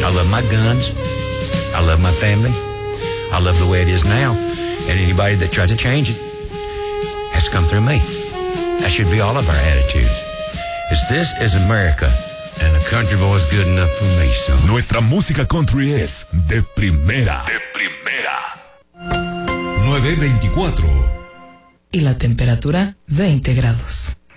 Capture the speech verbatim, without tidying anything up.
I love my guns. I love my family. I love the way it is now. And anybody that tries to change it has to come through me. That should be all of our attitudes. Is this is America, and a country boy is good enough for me, son. Nuestra música country es de primera. De primera. nueve veinticuatro. Y la temperatura veinte grados.